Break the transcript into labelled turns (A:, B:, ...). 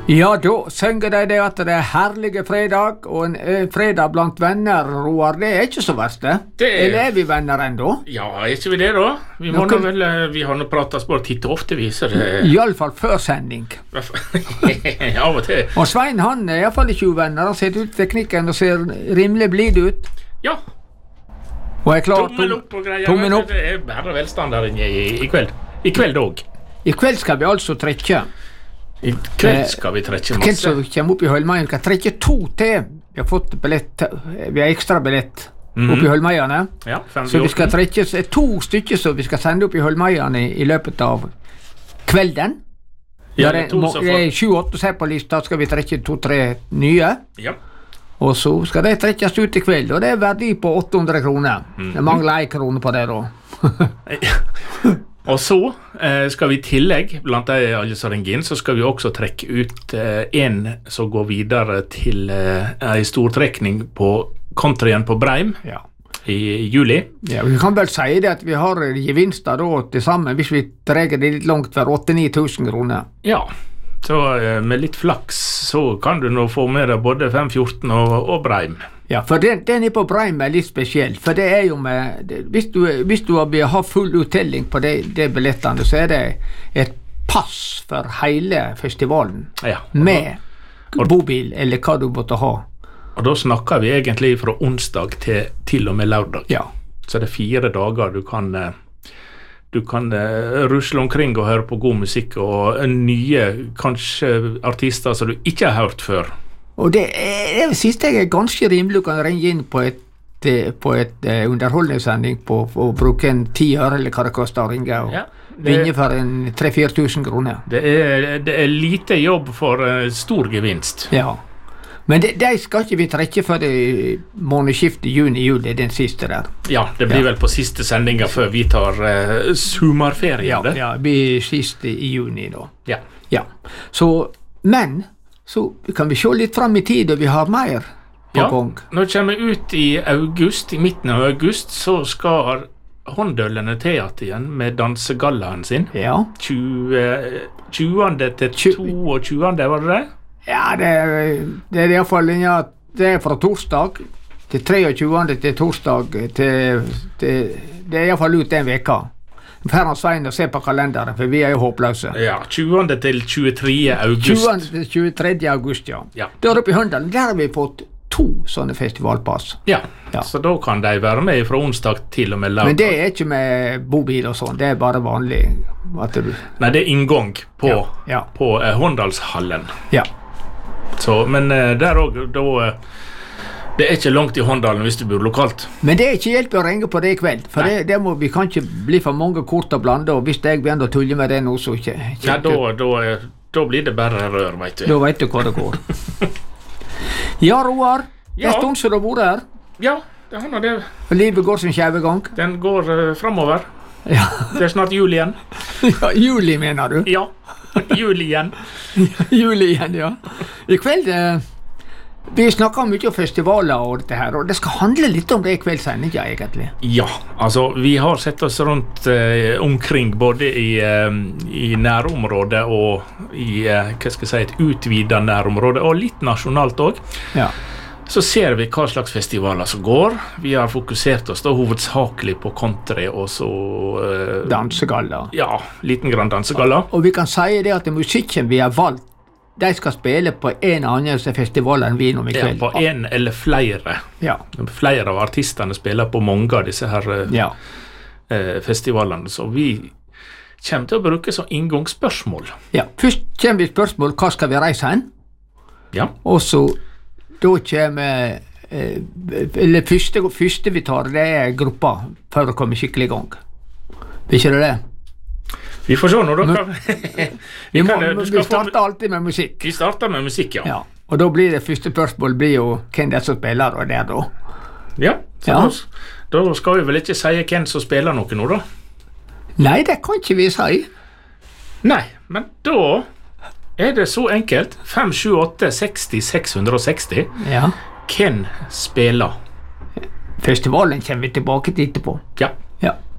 A: Ja, da synger de det at det er herlige fredag, og en fredag blant venner, Roar, det er ikke så verst det. Eller er vi venner ennå?
B: Ja, er ikke vi det da? Vi må nå vel, vi har nå pratet sport hit og ofte, vi, så det...
A: I alle fall før sending.
B: Av og til.
A: Og Svein, han er i hvert fall ikke uvenner, han sitter ut teknikken og ser rimelig blid ut.
B: Ja.
A: Og er klar,
B: tommel opp og greier.
A: Tommel opp.
B: Det er bare velstandard i kveld. I kveld også.
A: I kveld skal vi altså trekke.
B: I kveld skal vi trekke masse.
A: Hvem som kommer opp i Holmeien kan trekke 2 til. Vi har fått billett, vi har ekstra billett opp i Holmeiene.
B: Ja,
A: så vi skal trekke 2 stykker som vi skal sende opp i Holmeiene i løpet av kvelden.
B: Ja,
A: det er 7-8 ser på lista, skal vi trekke 2-3 nye.
B: Ja.
A: Og så skal de trekkes ut i kveld, og det er verdi på 800 kroner. Det mangler 1 krone på det da.
B: Og så skal vi i tillegg, blant alle som ringer inn, så skal vi også trekke ut en som går videre til en stortrekning på countryen på Breim i juli. Ja, vi
A: kan vel si det at vi har gevinster da til sammen, hvis vi trekker det litt langt for 8-9 000 kroner.
B: Ja, så med litt flaks så kan du nå få med deg både 514 og Breim.
A: Ja, for den på Breim er litt spesiell, for det er jo med, hvis du har full uttelling på de billettene, så er det et pass for hele festivalen, med bobil, eller hva du måtte ha.
B: Og da snakker vi egentlig fra onsdag til og med lørdag.
A: Ja.
B: Så det er 4 dager du kan rusle omkring og høre på god musikk, og nye, kanskje artister som du ikke har hørt før.
A: Og det siste jeg er ganske rimelig, du kan ringe inn på et underholdningssending og bruke en 10 øre, eller hva det koster å ringe, og vinne for 3-4 000 kroner.
B: Det er lite jobb for stor gevinst.
A: Ja, men de skal ikke vi trekke for det månedsskiftet juni-juli, den siste der.
B: Ja, det blir vel på siste sendinga før vi tar sommerferie.
A: Ja, det blir siste i juni da.
B: Ja.
A: Så kan vi se litt frem i tid, og vi har mer på gang.
B: Når vi kommer ut i august, i midten av august, så skal Håndølene teater igjen med dansegallaen sin.
A: Ja.
B: 20. til 22. var det det?
A: Ja, det er i hvert fall det er fra torsdag til 23. til torsdag, det er i hvert fall ut den veka. For han Svein og se på kalenderen, for vi er jo håpløse.
B: Ja, 20. til 23. august.
A: 20. til 23. august, ja. Da er det oppe i Håndalen, der har vi fått 2 sånne festivalpass.
B: Ja, så da kan de være med fra onsdag til og med lørdag.
A: Men det er ikke med bobil og sånn, det er bare vanlig.
B: Nei, det er inngang på Håndalshallen.
A: Ja.
B: Så, men der også, da... Det er ikke langt i Håndalen hvis du bor lokalt.
A: Men det er ikke hjelp å ringe på det i kveld, for vi kan ikke bli for mange kort å blande, og hvis jeg begynner å tulle med det nå, så ikke...
B: Ja, da blir det bare rør, vet du.
A: Da vet du hva det går. Ja, Roar, det er stund som du har vært her.
B: Ja, det har det.
A: Livet går sin skjævegang.
B: Den går fremover.
A: Ja.
B: Det er snart jul igjen.
A: Ja, juli mener du?
B: Ja, jul igjen.
A: Juli igjen, ja. I kveld... Vi snakker mye om festivaler og dette her, og det skal handle litt om det i kveldssendingen, egentlig.
B: Ja, altså vi har sett oss rundt omkring både i nærområdet og i, hva skal jeg si, et utvidet nærområde, og litt nasjonalt også.
A: Ja.
B: Så ser vi hva slags festivaler som går. Vi har fokusert oss da hovedsakelig på country og så...
A: dansegalla.
B: Ja, liten grann dansegalla.
A: Og vi kan si det at musikken vi har valgt, de skal spille på en annen festival enn vi nå i kveld.
B: Ja, på en eller flere.
A: Ja.
B: Flere av artistene spiller på mange av disse her festivalene, så vi kommer til å bruke som inngangsspørsmål. Ja,
A: først kommer vi spørsmål, hva skal vi reise hen?
B: Ja.
A: Og så, da kommer, eller første vi tar, det er gruppa, for å komme skikkelig i gang. Vil ikke det?
B: Vi får se når dere...
A: Vi starter alltid med musikk.
B: Vi starter med musikk,
A: ja. Og da blir det første spørsmål blir jo hvem det er som spiller, og det er da.
B: Ja, da skal vi vel ikke si hvem som spiller noe nå, da?
A: Nei, det kan ikke vi si.
B: Nei, men da er det så enkelt. 578-60-660.
A: Ja.
B: Hvem spiller?
A: Festivalen kommer vi tilbake til etterpå.
B: Ja.